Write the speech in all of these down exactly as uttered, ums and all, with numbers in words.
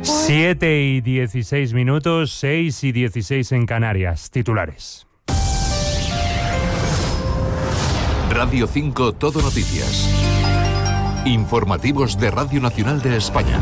siete y dieciséis minutos, seis y dieciséis en Canarias. Titulares. Radio cinco Todo Noticias. Informativos de Radio Nacional de España.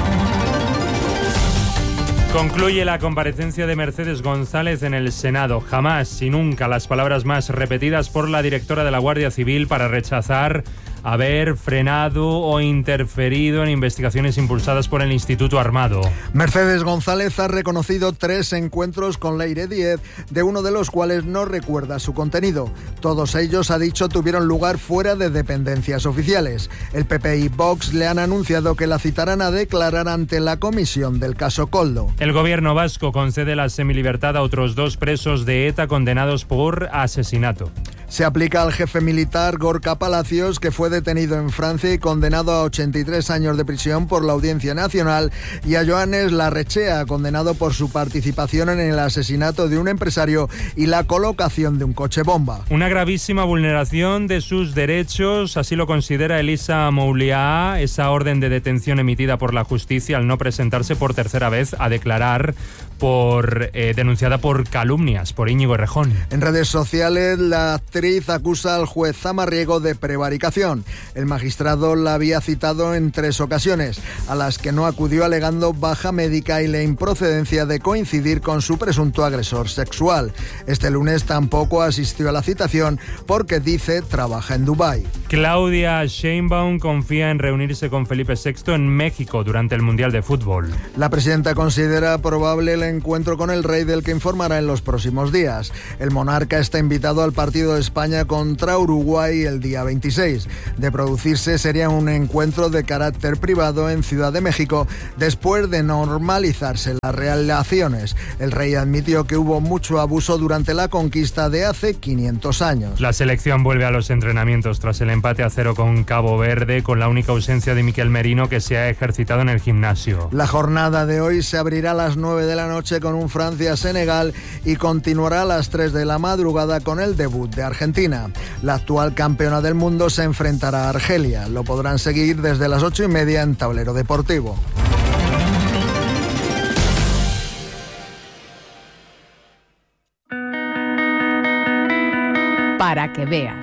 Concluye la comparecencia de Mercedes González en el Senado. Jamás y nunca, las palabras más repetidas por la directora de la Guardia Civil para rechazar haber frenado o interferido en investigaciones impulsadas por el Instituto Armado. Mercedes González ha reconocido tres encuentros con Leire Díez, de uno de los cuales no recuerda su contenido. Todos ellos, ha dicho, tuvieron lugar fuera de dependencias oficiales. El P P y Vox le han anunciado que la citarán a declarar ante la comisión del caso Koldo. El gobierno vasco concede la semilibertad a otros dos presos de ETA condenados por asesinato. Se aplica al jefe militar Gorka Palacios, que fue detenido en Francia y condenado a ochenta y tres años de prisión por la Audiencia Nacional, y a Joanes Larrechea, condenado por su participación en el asesinato de un empresario y la colocación de un coche bomba. Una gravísima vulneración de sus derechos, así lo considera Elisa Mouliá, esa orden de detención emitida por la justicia al no presentarse por tercera vez a declarar por eh, denunciada por calumnias por Íñigo Errejón. En redes sociales, la actriz acusa al juez Zamarriego de prevaricación. El magistrado la había citado en tres ocasiones, a las que no acudió, alegando baja médica y la improcedencia de coincidir con su presunto agresor sexual. Este lunes tampoco asistió a la citación porque, dice, trabaja en Dubái. Claudia Sheinbaum confía en reunirse con Felipe sexto en México durante el Mundial de Fútbol. La presidenta considera probable el encuentro con el rey, del que informará en los próximos días. El monarca está invitado al partido de España contra Uruguay el día veintiséis. De producirse, sería un encuentro de carácter privado en Ciudad de México, después de normalizarse las relaciones. El rey admitió que hubo mucho abuso durante la conquista de hace quinientos años. La selección vuelve a los entrenamientos tras el empate a cero con Cabo Verde, con la única ausencia de Miquel Merino, que se ha ejercitado en el gimnasio. La jornada de hoy se abrirá a las nueve de la noche con un Francia-Senegal y continuará a las tres de la madrugada con el debut de Argentina. La actual campeona del mundo se enfrentará a Argelia. Lo podrán seguir desde las ocho y media en Tablero Deportivo. Para que veas.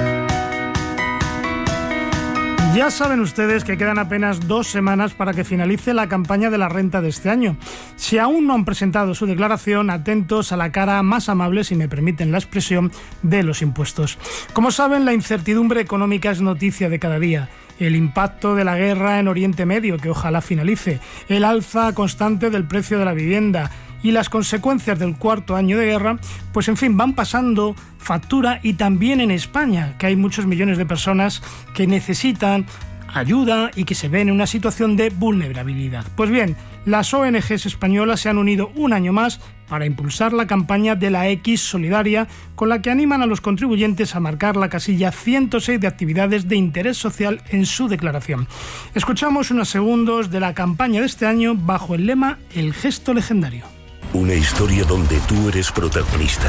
Ya saben ustedes que quedan apenas dos semanas para que finalice la campaña de la renta de este año. Si aún no han presentado su declaración, atentos a la cara más amable, si me permiten la expresión, de los impuestos. Como saben, la incertidumbre económica es noticia de cada día. El impacto de la guerra en Oriente Medio, que ojalá finalice, el alza constante del precio de la vivienda y las consecuencias del cuarto año de guerra, pues en fin, van pasando factura, y también en España, que hay muchos millones de personas que necesitan ayuda y que se ven en una situación de vulnerabilidad. Pues bien, las O N Ges españolas se han unido un año más para impulsar la campaña de la X Solidaria, con la que animan a los contribuyentes a marcar la casilla ciento seis de actividades de interés social en su declaración. Escuchamos unos segundos de la campaña de este año bajo el lema El gesto legendario. Una historia donde tú eres protagonista.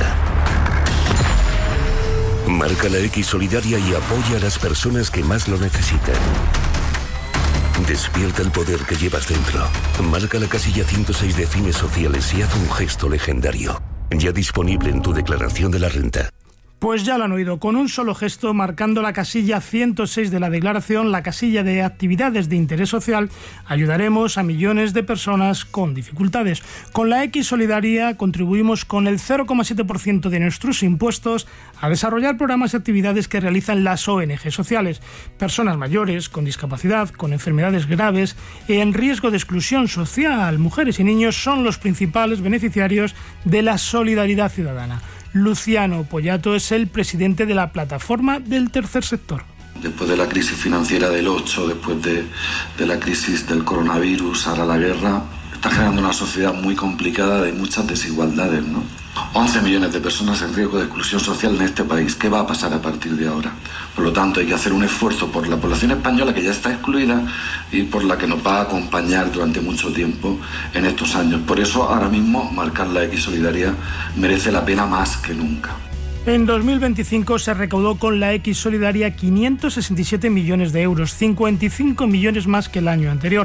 Marca la X Solidaria y apoya a las personas que más lo necesitan. Despierta el poder que llevas dentro. Marca la casilla ciento seis de fines sociales y haz un gesto legendario. Ya disponible en tu declaración de la renta. Pues ya lo han oído, con un solo gesto, marcando la casilla ciento seis de la declaración, la casilla de actividades de interés social, ayudaremos a millones de personas con dificultades. Con la X Solidaria contribuimos con el cero coma siete por ciento de nuestros impuestos a desarrollar programas y actividades que realizan las O N G sociales. Personas mayores, con discapacidad, con enfermedades graves, en riesgo de exclusión social, mujeres y niños son los principales beneficiarios de la solidaridad ciudadana. Luciano Pollato es el presidente de la plataforma del tercer sector. Después de la crisis financiera del ocho, después de, de la crisis del coronavirus, ahora la guerra, está generando una sociedad muy complicada de muchas desigualdades, ¿no? once millones de personas en riesgo de exclusión social en este país. ¿Qué va a pasar a partir de ahora? Por lo tanto, hay que hacer un esfuerzo por la población española, que ya está excluida, y por la que nos va a acompañar durante mucho tiempo en estos años. Por eso, ahora mismo, marcar la X Solidaria merece la pena más que nunca. En dos mil veinticinco se recaudó con la X Solidaria quinientos sesenta y siete millones de euros, cincuenta y cinco millones más que el año anterior.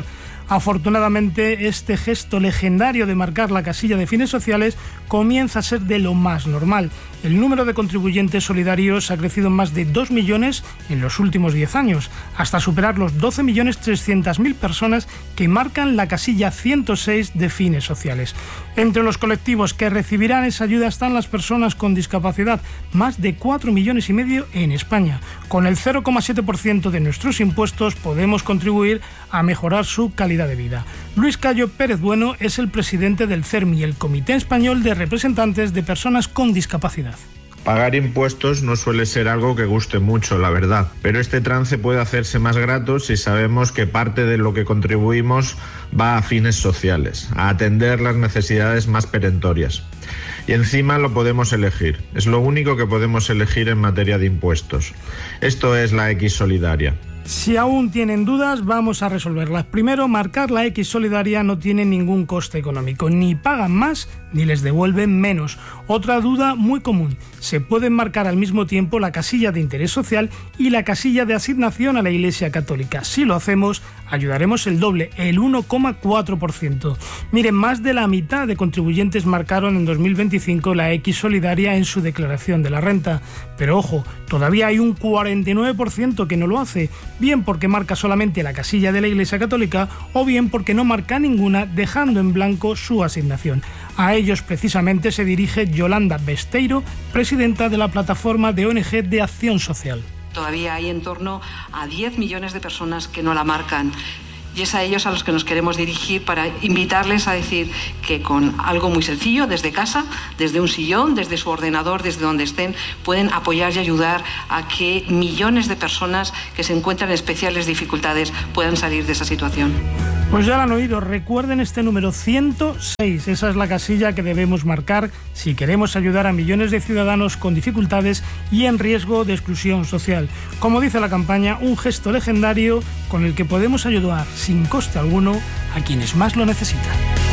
Afortunadamente, este gesto legendario de marcar la casilla de fines sociales comienza a ser de lo más normal. El número de contribuyentes solidarios ha crecido en más de dos millones en los últimos diez años, hasta superar los doce millones trescientas mil personas que marcan la casilla ciento seis de fines sociales. Entre los colectivos que recibirán esa ayuda están las personas con discapacidad, más de cuatro millones y medio en España. Con el cero coma siete por ciento de nuestros impuestos podemos contribuir a mejorar su calidad de vida. Luis Cayo Pérez Bueno es el presidente del CERMI, el Comité Español de Representantes de Personas con Discapacidad. Pagar impuestos no suele ser algo que guste mucho, la verdad, pero este trance puede hacerse más grato si sabemos que parte de lo que contribuimos va a fines sociales, a atender las necesidades más perentorias. Y encima lo podemos elegir, es lo único que podemos elegir en materia de impuestos. Esto es la X Solidaria. Si aún tienen dudas, vamos a resolverlas. Primero, marcar la X Solidaria no tiene ningún coste económico, ni pagan más ni les devuelven menos. Otra duda muy común, se pueden marcar al mismo tiempo la casilla de interés social y la casilla de asignación a la Iglesia Católica. Si lo hacemos, ayudaremos el doble, el uno coma cuatro por ciento. Miren, más de la mitad de contribuyentes marcaron en dos mil veinticinco la X Solidaria en su declaración de la renta. Pero ojo, todavía hay un cuarenta y nueve por ciento que no lo hace, bien porque marca solamente la casilla de la Iglesia Católica o bien porque no marca ninguna, dejando en blanco su asignación. A ellos precisamente se dirige Yolanda Besteiro, presidenta de la plataforma de O N G de Acción Social. Todavía hay en torno a diez millones de personas que no la marcan. Y es a ellos a los que nos queremos dirigir para invitarles a decir que con algo muy sencillo, desde casa, desde un sillón, desde su ordenador, desde donde estén, pueden apoyar y ayudar a que millones de personas que se encuentran en especiales dificultades puedan salir de esa situación. Pues ya lo han oído, recuerden este número ciento seis, esa es la casilla que debemos marcar si queremos ayudar a millones de ciudadanos con dificultades y en riesgo de exclusión social. Como dice la campaña, un gesto legendario con el que podemos ayudar sin coste alguno a quienes más lo necesitan.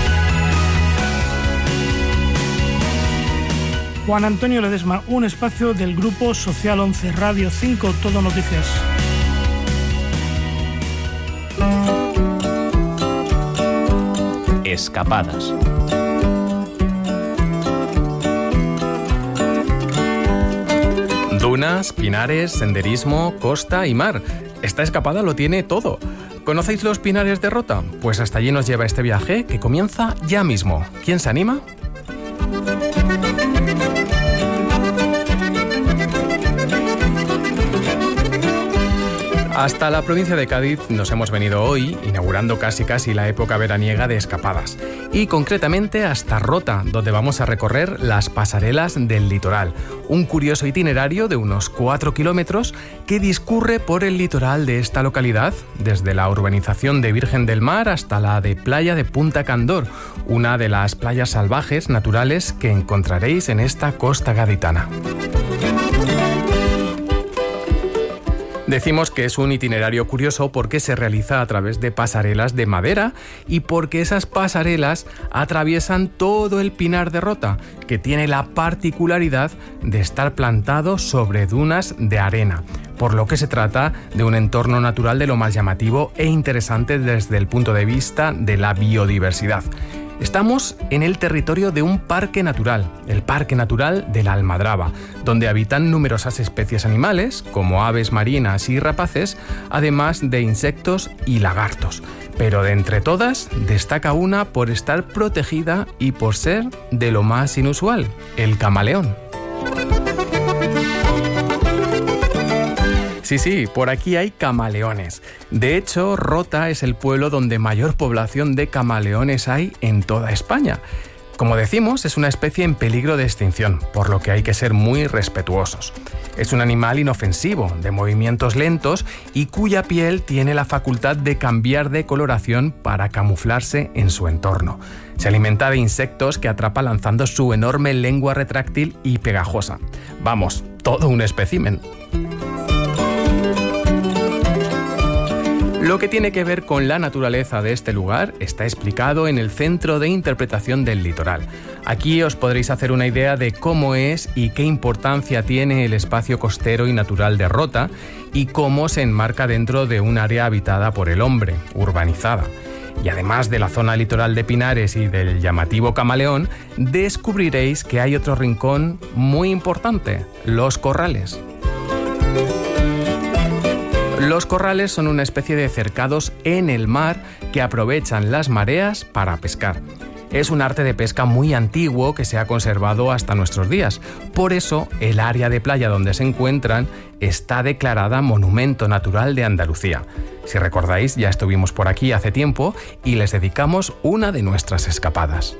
Juan Antonio Ledesma, un espacio del Grupo Social once, Radio cinco, Todo Noticias. Escapadas. Dunas, pinares, senderismo, costa y mar. Esta escapada lo tiene todo. ¿Conocéis los Pinares de Rota? Pues hasta allí nos lleva este viaje que comienza ya mismo. ¿Quién se anima? Hasta la provincia de Cádiz nos hemos venido hoy, inaugurando casi casi la época veraniega de escapadas. Y concretamente hasta Rota, donde vamos a recorrer las pasarelas del litoral. Un curioso itinerario de unos cuatro kilómetros que discurre por el litoral de esta localidad, desde la urbanización de Virgen del Mar hasta la de Playa de Punta Candor, una de las playas salvajes naturales que encontraréis en esta costa gaditana. Decimos que es un itinerario curioso porque se realiza a través de pasarelas de madera y porque esas pasarelas atraviesan todo el Pinar de Rota, que tiene la particularidad de estar plantado sobre dunas de arena, por lo que se trata de un entorno natural de lo más llamativo e interesante desde el punto de vista de la biodiversidad. Estamos en el territorio de un parque natural, el Parque Natural de la Almadraba, donde habitan numerosas especies animales, como aves marinas y rapaces, además de insectos y lagartos. Pero de entre todas, destaca una por estar protegida y por ser de lo más inusual, el camaleón. Sí, sí, por aquí hay camaleones. De hecho, Rota es el pueblo donde mayor población de camaleones hay en toda España. Como decimos, es una especie en peligro de extinción, por lo que hay que ser muy respetuosos. Es un animal inofensivo, de movimientos lentos y cuya piel tiene la facultad de cambiar de coloración para camuflarse en su entorno. Se alimenta de insectos que atrapa lanzando su enorme lengua retráctil y pegajosa. Vamos, todo un espécimen. Lo que tiene que ver con la naturaleza de este lugar está explicado en el Centro de Interpretación del Litoral. Aquí os podréis hacer una idea de cómo es y qué importancia tiene el espacio costero y natural de Rota y cómo se enmarca dentro de un área habitada por el hombre, urbanizada. y además de la zona litoral de Pinares y del llamativo Camaleón, descubriréis que hay otro rincón muy importante, los corrales. Los corrales son una especie de cercados en el mar que aprovechan las mareas para pescar. Es un arte de pesca muy antiguo que se ha conservado hasta nuestros días. Por eso, el área de playa donde se encuentran está declarada Monumento Natural de Andalucía. Si recordáis, ya estuvimos por aquí hace tiempo y les dedicamos una de nuestras escapadas.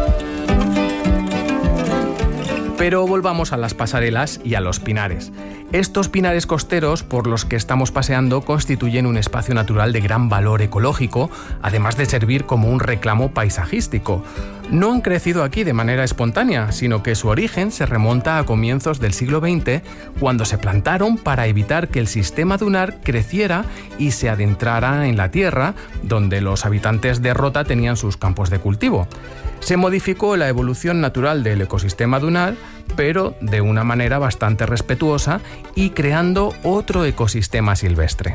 Pero volvamos a las pasarelas y a los pinares. Estos pinares costeros por los que estamos paseando constituyen un espacio natural de gran valor ecológico, además de servir como un reclamo paisajístico. No han crecido aquí de manera espontánea, sino que su origen se remonta a comienzos del siglo veinte, cuando se plantaron para evitar que el sistema dunar creciera y se adentrara en la tierra, donde los habitantes de Rota tenían sus campos de cultivo. Se modificó la evolución natural del ecosistema dunar, pero de una manera bastante respetuosa y creando otro ecosistema silvestre.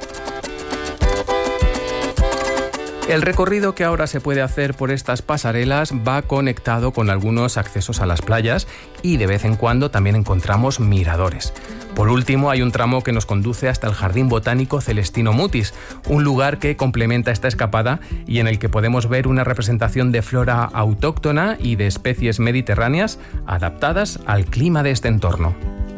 El recorrido que ahora se puede hacer por estas pasarelas va conectado con algunos accesos a las playas y de vez en cuando también encontramos miradores. Por último, hay un tramo que nos conduce hasta el Jardín Botánico Celestino Mutis, un lugar que complementa esta escapada y en el que podemos ver una representación de flora autóctona y de especies mediterráneas adaptadas al clima de este entorno.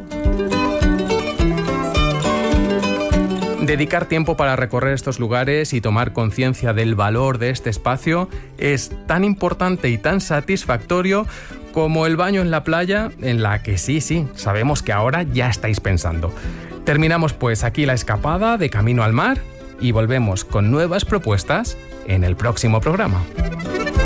Dedicar tiempo para recorrer estos lugares y tomar conciencia del valor de este espacio es tan importante y tan satisfactorio como el baño en la playa, en la que sí, sí, sabemos que ahora ya estáis pensando. Terminamos pues aquí la escapada de Camino al Mar y volvemos con nuevas propuestas en el próximo programa.